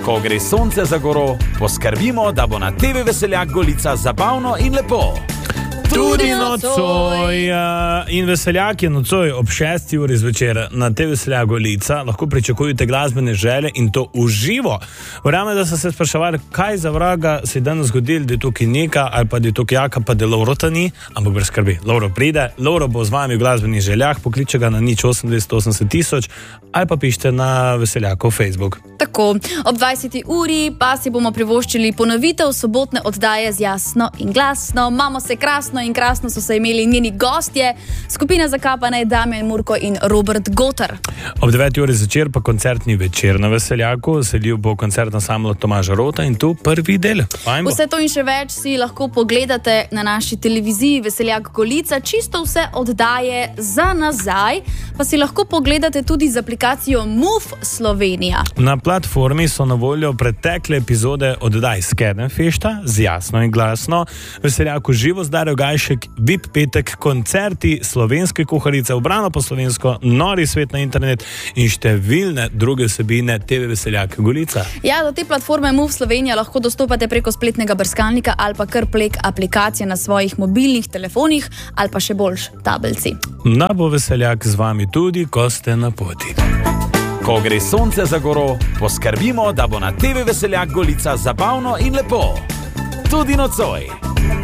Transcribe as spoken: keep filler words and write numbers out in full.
Ko gre sonce za goro, poskrbimo, da bo na te ve Veseljak Golica zabavno in lepo. Tudi nocoj in Veseljak je nocoj ob šesti uri zvečer na te ve Veseljak Golica. Lahko pričakujete glasbene želje in to v živo. Verjamem, da so se spraševali, kaj za vraga se je danes zgodilo, da je tukaj neka ali pa da je tukaj jaka, pa da Lovro ta ni, ampak brez skrbi, Lovro pride, Lovro bo z vami v glasbenih željah, pokliče ga na nič osem dvesto osemdeset tisoč ali pa pišite na Veseljakov Facebook. Tako, ob dvajseti uri pa si bomo privoščili ponovitev sobotne oddaje z Jasno in glasno. Imamo se krasno in krasno so se imeli njeni gostje, skupina Zakapane, Damjan Murko in Robert Gotar. Ob deveti uri zvečer pa koncertni večer na Veseljaku, sledil bo koncert ansambla Tomaža Rota in tu prvi del. Fajmo. Vse to in še več si lahko pogledate na naši televiziji Veseljak Golica, čisto vse oddaje za nazaj, pa si lahko pogledate tudi z aplikacijo Move Slovenija. Na platformi so na voljo pretekle epizode oddaj Skedenfešta z Jasno in glasno, Veseljaku živo z Darjo Gajšek, V I P petek, koncerti slovenske kuharice, Ubrano po slovensko, Nori svet na internet in številne druge vsebine te ve Veseljak Golica. Ja, do te platforme Move Slovenija lahko dostopate preko spletnega brskalnika ali pa kar prek aplikacije na svojih mobilnih telefonih ali pa še boljš tabelci. Da bo Veseljak z vami tudi, ko ste na poti. Ko gre sonce za goro, poskrbimo, da bo na te ve Veseljak Golica zabavno in lepo. Tudi nocoj.